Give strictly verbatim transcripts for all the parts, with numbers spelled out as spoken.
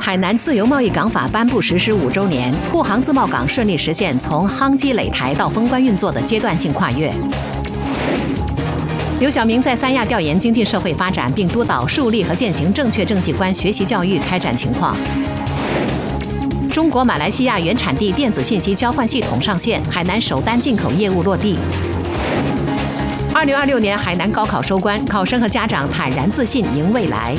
海南自由贸易港法颁布实施五周年，沪杭自贸港顺利实现从夯基垒台到封关运作的阶段性跨越。刘晓明在三亚调研经济社会发展，并督导树立和践行正确政绩观学习教育开展情况。中国马来西亚原产地电子信息交换系统上线，海南首单进口业务落地。二零二六年海南高考收官，考生和家长坦然自信迎未来。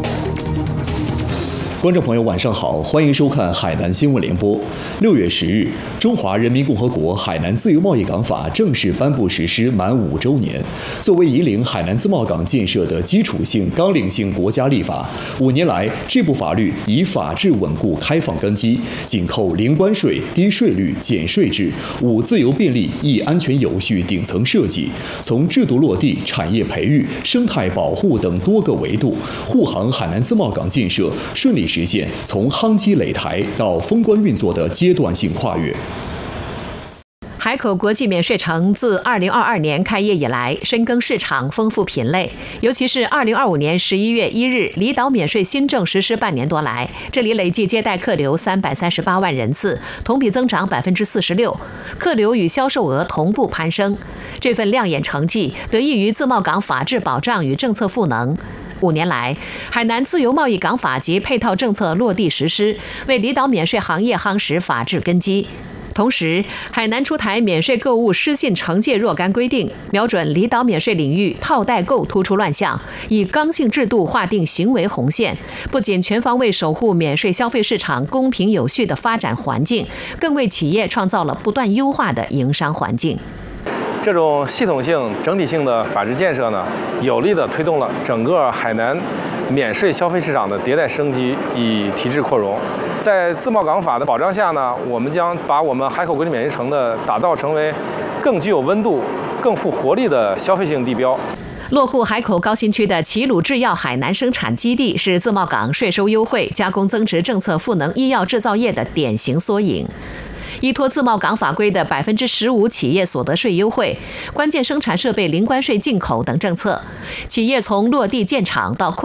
观众朋友，晚上好，欢迎收看海南新闻联播。六月十日，中华人民共和国海南自由贸易港法正式颁布实施满五周年。作为引领海南自贸港建设的基础性、纲领性国家立法，五年来，这部法律以法治稳固开放根基，紧扣零关税、低税率、减税制、五自由便利、一安全有序顶层设计，从制度落地、产业培育、生态保护等多个维度，沪杭海南自贸港建设顺利实现从夯基垒台到封关运作的阶段性跨越。 海口国际免税城自二零二二年开业以来，深耕市场，丰富品类。尤其是二零二五年十一月一日离岛免税新政实施半年多来，这里累计接待客流三百三十八万人次，同比增长百分之四十六，客流与销售额同步攀升。这份亮眼成绩得益于自贸港法治保障与政策赋能。五年来，海南自由贸易港法及配套政策落地实施，为离岛免税行业夯实法治根基。同时，海南出台免税购物失信惩戒若干规定，瞄准离岛免税领域套代购突出乱象，以刚性制度划定行为红线，不仅全方位守护免税消费市场公平有序的发展环境，更为企业创造了不断优化的营商环境。 这种系统性、整体性的法治建设呢，有力地推动了整个海南免税消费市场的迭代升级与提质扩容。在自贸港法的保障下呢，我们将把我们海口国际免税城的打造成为更具有温度、更富活力的消费性地标。 落户海口高新区的齐鲁制药海南生产基地是自贸港税收优惠、加工增值政策赋能医药制造业的典型缩影。依托自贸港法规的百分之十五企业所得税优惠、关键生产设备零关税进口等政策，企业从落地建厂到扩